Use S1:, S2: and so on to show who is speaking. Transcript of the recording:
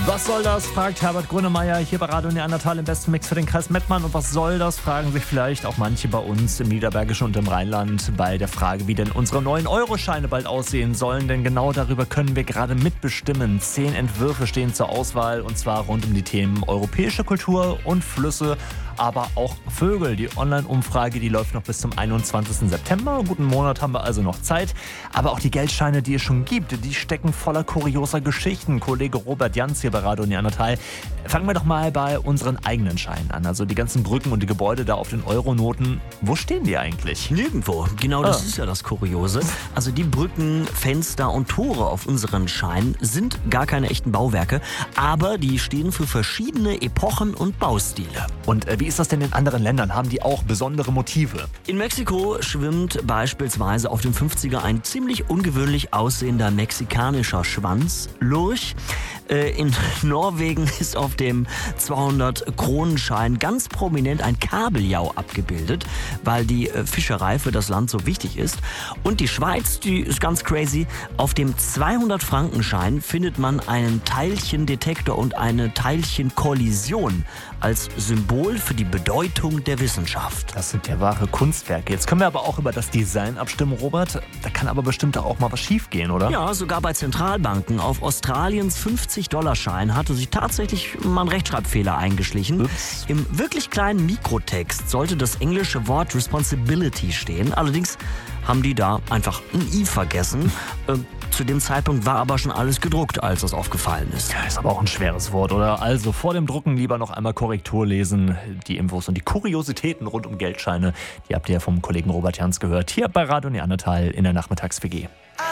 S1: Was soll das, fragt Herbert Grönemeyer hier bei Radio Neandertal im besten Mix für den Kreis Mettmann. Und was soll das, fragen sich vielleicht auch manche bei uns im Niederbergischen und im Rheinland bei der Frage, wie denn unsere neuen Euroscheine bald aussehen sollen. Denn genau darüber können wir gerade mitbestimmen. 10 Entwürfe stehen zur Auswahl und zwar rund um die Themen europäische Kultur und Flüsse, aber auch Vögel. Die Online-Umfrage, die läuft noch bis zum 21. September. Einen guten Monat haben wir also noch Zeit. Aber auch die Geldscheine, die es schon gibt, die stecken voller kurioser Geschichten. Kollege Robert Janz hier bei Radio Neandertal. Fangen wir doch mal bei unseren eigenen Scheinen an. Also die ganzen Brücken und die Gebäude da auf den Euronoten. Wo stehen die eigentlich?
S2: Nirgendwo. Genau das ist ja das Kuriose. Also die Brücken, Fenster und Tore auf unseren Scheinen sind gar keine echten Bauwerke, aber die stehen für verschiedene Epochen und Baustile.
S1: Und wie ist das denn in anderen Ländern? Haben die auch besondere Motive?
S2: In Mexiko schwimmt beispielsweise auf dem 50er ein ziemlich ungewöhnlich aussehender mexikanischer Schwanz, Lurch. In Norwegen ist auf dem 200-Kronenschein ganz prominent ein Kabeljau abgebildet, weil die Fischerei für das Land so wichtig ist. Und die Schweiz, die ist ganz crazy. Auf dem 200-Frankenschein findet man einen Teilchendetektor und eine Teilchenkollision als Symbol für die Bedeutung der Wissenschaft.
S1: Das sind ja wahre Kunstwerke. Jetzt können wir aber auch über das Design abstimmen, Robert. Da kann aber bestimmt auch mal was schief gehen, oder?
S2: Ja, sogar bei Zentralbanken. Auf Australiens 50-Dollar-Schein hatte sich tatsächlich mal ein Rechtschreibfehler eingeschlichen.
S1: Ups.
S2: Im wirklich kleinen Mikrotext sollte das englische Wort Responsibility stehen. Allerdings haben die da einfach ein I vergessen. Zu dem Zeitpunkt war aber schon alles gedruckt, als das aufgefallen ist.
S1: Ja, ist aber auch ein schweres Wort, oder? Also vor dem Drucken lieber noch einmal Korrektur lesen. Die Infos und die Kuriositäten rund um Geldscheine, die habt ihr ja vom Kollegen Robert Janz gehört. Hier bei Radio Neandertal in der Nachmittags-WG.